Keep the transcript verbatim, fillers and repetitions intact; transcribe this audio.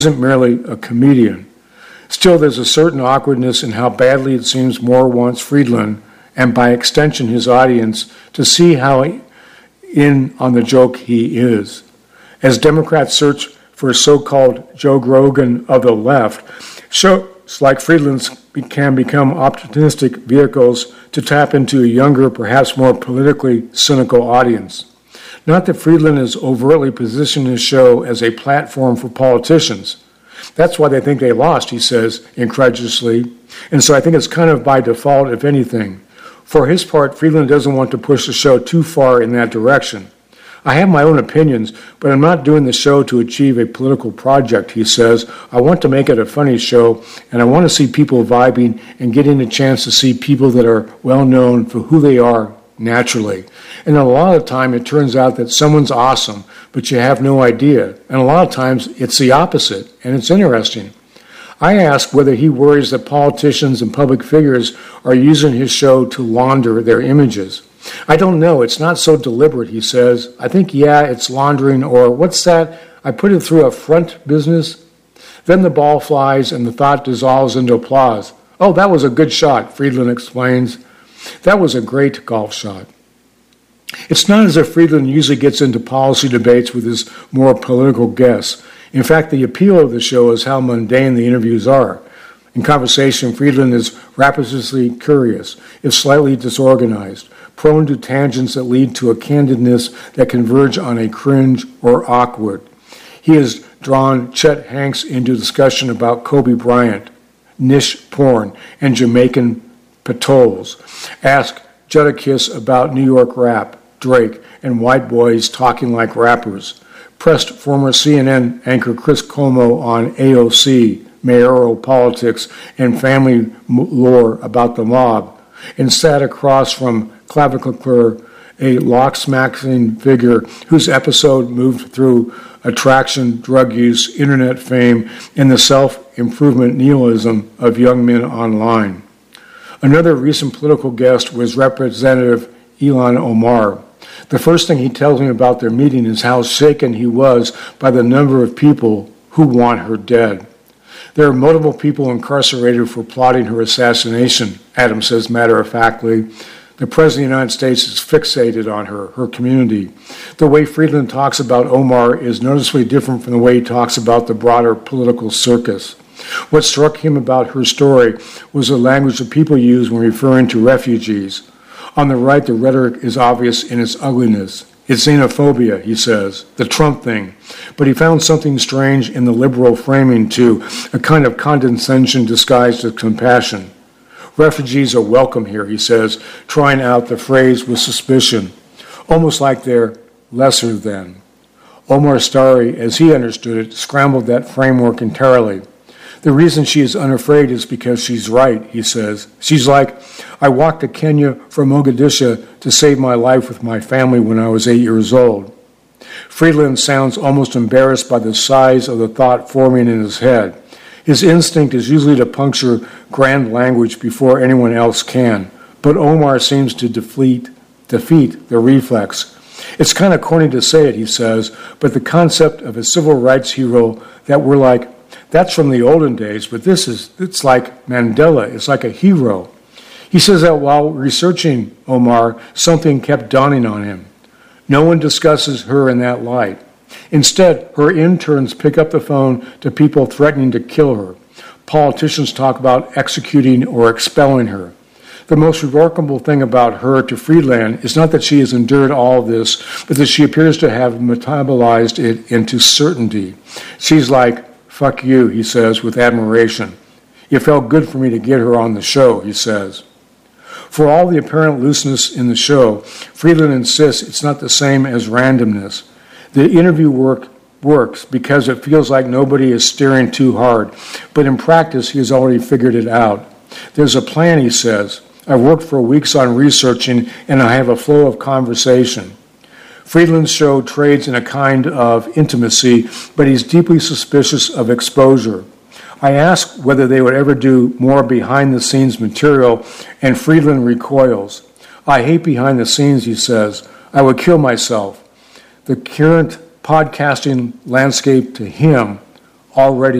isn't merely a comedian. Still, there's a certain awkwardness in how badly it seems Moore wants Friedland, and by extension his audience, to see how in on the joke he is. As Democrats search for a so-called Joe Rogan of the left, shows like Friedland's can become opportunistic vehicles to tap into a younger, perhaps more politically cynical audience. Not that Friedland has overtly positioned his show as a platform for politicians. That's why they think they lost, he says incredulously. And so I think it's kind of by default, if anything. For his part, Friedland doesn't want to push the show too far in that direction. I have my own opinions, but I'm not doing the show to achieve a political project, he says. I want to make it a funny show, and I want to see people vibing and getting a chance to see people that are well known for who they are naturally. And a lot of the time it turns out that someone's awesome, but you have no idea. And a lot of times it's the opposite, and it's interesting. I ask whether he worries that politicians and public figures are using his show to launder their images. I don't know. It's not so deliberate, he says. I think, yeah, it's laundering, or what's that? I put it through a front business. Then the ball flies and the thought dissolves into applause. Oh, that was a good shot, Friedland explains. That was a great golf shot. It's not as if Friedland usually gets into policy debates with his more political guests. In fact, the appeal of the show is how mundane the interviews are. In conversation, Friedland is rapaciously curious, if slightly disorganized, prone to tangents that lead to a candidness that converge on a cringe or awkward. He has drawn Chet Hanks into discussion about Kobe Bryant, niche porn, and Jamaican patols. Ask Jadakiss about New York rap, Drake, and white boys talking like rappers. Pressed former C N N anchor Chris Cuomo on A O C, mayoral politics, and family lore about the mob, and sat across from Clavicle, a lock-smacking figure whose episode moved through attraction, drug use, internet fame, and the self-improvement nihilism of young men online. Another recent political guest was Representative Ilhan Omar. The first thing he tells me about their meeting is how shaken he was by the number of people who want her dead. There are multiple people incarcerated for plotting her assassination, Adams says matter-of-factly. The President of the United States is fixated on her, her community. The way Friedland talks about Omar is noticeably different from the way he talks about the broader political circus. What struck him about her story was the language that people use when referring to refugees. On the right, the rhetoric is obvious in its ugliness. It's xenophobia, he says, the Trump thing. But he found something strange in the liberal framing, too, a kind of condescension disguised as compassion. Refugees are welcome here, he says, trying out the phrase with suspicion, almost like they're lesser than. Omar Starry, as he understood it, scrambled that framework entirely. The reason she is unafraid is because she's right, he says. She's like, I walked to Kenya from Mogadishu to save my life with my family when I was eight years old. Friedland sounds almost embarrassed by the size of the thought forming in his head. His instinct is usually to puncture grand language before anyone else can, but Omar seems to defeat, defeat the reflex. It's kind of corny to say it, he says, but the concept of a civil rights hero that we're like, that's from the olden days, but this is, it's like Mandela, it's like a hero. He says that while researching Omar, something kept dawning on him. No one discusses her in that light. Instead, her interns pick up the phone to people threatening to kill her. Politicians talk about executing or expelling her. The most remarkable thing about her to Friedland is not that she has endured all of this, but that she appears to have metabolized it into certainty. She's like, fuck you, he says with admiration. It felt good for me to get her on the show, he says. For all the apparent looseness in the show, Friedland insists it's not the same as randomness. The interview work works because it feels like nobody is steering too hard, but in practice he has already figured it out. There's a plan, he says. I've worked for weeks on researching, and I have a flow of conversation. Friedland's show trades in a kind of intimacy, but he's deeply suspicious of exposure. I ask whether they would ever do more behind-the-scenes material, and Friedland recoils. I hate behind the scenes, he says. I would kill myself. The current podcasting landscape to him, already